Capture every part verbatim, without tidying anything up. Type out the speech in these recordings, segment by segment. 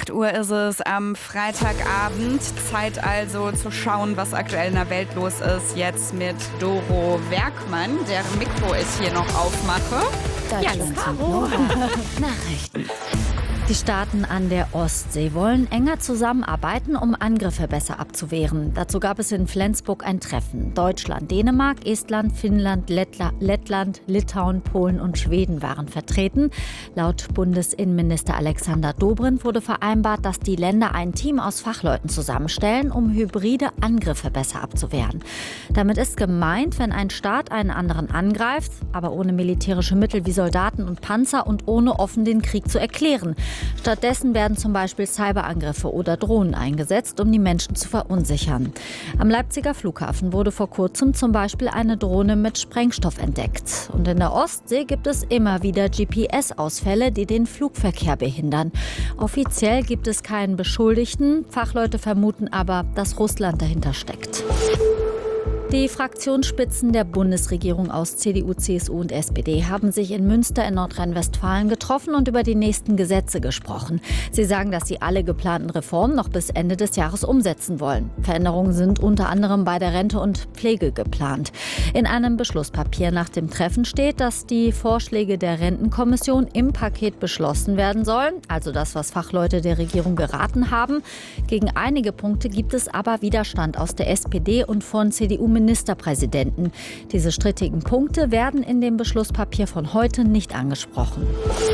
acht Uhr ist es am Freitagabend. Zeit also zu schauen, was aktuell in der Welt los ist. Jetzt mit Doro Werkmann, deren Mikro ich hier noch aufmache. Ja, Caro. Nachrichten. Die Staaten an der Ostsee wollen enger zusammenarbeiten, um Angriffe besser abzuwehren. Dazu gab es in Flensburg ein Treffen. Deutschland, Dänemark, Estland, Finnland, Lettla- Lettland, Litauen, Polen und Schweden waren vertreten. Laut Bundesinnenminister Alexander Dobrindt wurde vereinbart, dass die Länder ein Team aus Fachleuten zusammenstellen, um hybride Angriffe besser abzuwehren. Damit ist gemeint, wenn ein Staat einen anderen angreift, aber ohne militärische Mittel wie Soldaten und Panzer und ohne offen den Krieg zu erklären. Stattdessen werden zum Beispiel Cyberangriffe oder Drohnen eingesetzt, um die Menschen zu verunsichern. Am Leipziger Flughafen wurde vor kurzem zum Beispiel eine Drohne mit Sprengstoff entdeckt. Und in der Ostsee gibt es immer wieder G P S-Ausfälle, die den Flugverkehr behindern. Offiziell gibt es keinen Beschuldigten. Fachleute vermuten aber, dass Russland dahinter steckt. Die Fraktionsspitzen der Bundesregierung aus C D U, C S U und S P D haben sich in Münster in Nordrhein-Westfalen getroffen und über die nächsten Gesetze gesprochen. Sie sagen, dass sie alle geplanten Reformen noch bis Ende des Jahres umsetzen wollen. Veränderungen sind unter anderem bei der Rente und Pflege geplant. In einem Beschlusspapier nach dem Treffen steht, dass die Vorschläge der Rentenkommission im Paket beschlossen werden sollen, also das, was Fachleute der Regierung geraten haben. Gegen einige Punkte gibt es aber Widerstand aus der S P D und von C D U Ministerpräsidenten. Diese strittigen Punkte werden in dem Beschlusspapier von heute nicht angesprochen.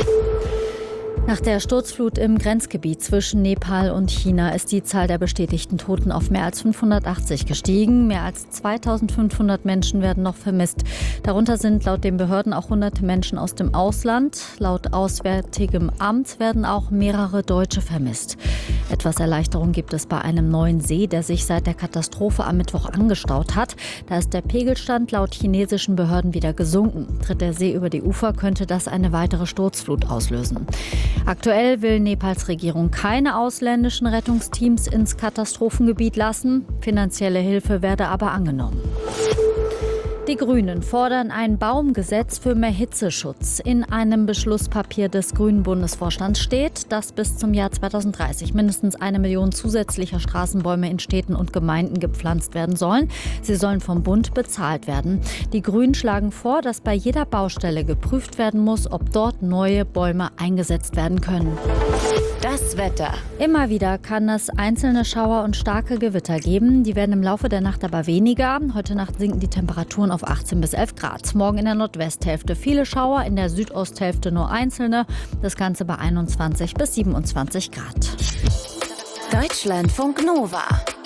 Nach der Sturzflut im Grenzgebiet zwischen Nepal und China ist die Zahl der bestätigten Toten auf mehr als fünfhundertachtzig gestiegen. Mehr als zweitausendfünfhundert Menschen werden noch vermisst. Darunter sind laut den Behörden auch hunderte Menschen aus dem Ausland. Laut Auswärtigem Amt werden auch mehrere Deutsche vermisst. Etwas Erleichterung gibt es bei einem neuen See, der sich seit der Katastrophe am Mittwoch angestaut hat. Da ist der Pegelstand laut chinesischen Behörden wieder gesunken. Tritt der See über die Ufer, könnte das eine weitere Sturzflut auslösen. Aktuell will Nepals Regierung keine ausländischen Rettungsteams ins Katastrophengebiet lassen. Finanzielle Hilfe werde aber angenommen. Die Grünen fordern ein Baumgesetz für mehr Hitzeschutz. In einem Beschlusspapier des Grünen Bundesvorstands steht, dass bis zum Jahr zweitausenddreißig mindestens eine Million zusätzlicher Straßenbäume in Städten und Gemeinden gepflanzt werden sollen. Sie sollen vom Bund bezahlt werden. Die Grünen schlagen vor, dass bei jeder Baustelle geprüft werden muss, ob dort neue Bäume eingesetzt werden können. Das Wetter. Immer wieder kann es einzelne Schauer und starke Gewitter geben. Die werden im Laufe der Nacht aber weniger. Heute Nacht sinken die Temperaturen auf achtzehn bis elf Grad. Morgen in der Nordwesthälfte viele Schauer, in der Südosthälfte nur einzelne. Das Ganze bei einundzwanzig bis siebenundzwanzig Grad. Deutschlandfunk Nova.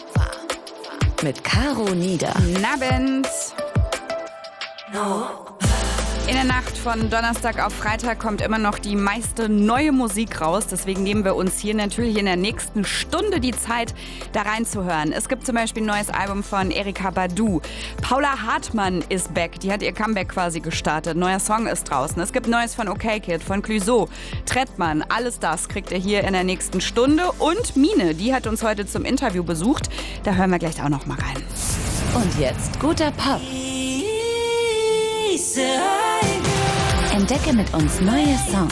Mit Caro Nieder. Guten Abend. In der Nacht von Donnerstag auf Freitag kommt immer noch die meiste neue Musik raus. Deswegen nehmen wir uns hier natürlich in der nächsten Stunde die Zeit, da reinzuhören. Es gibt zum Beispiel ein neues Album von Erykah Badu. Paula Hartmann ist back. Die hat ihr Comeback quasi gestartet. Neuer Song ist draußen. Es gibt Neues von OK Kid, von Clouseau, Trettmann. Alles das kriegt ihr hier in der nächsten Stunde. Und Mine, die hat uns heute zum Interview besucht. Da hören wir gleich auch noch mal rein. Und jetzt guter Pop. Entdecke mit uns neue Songs.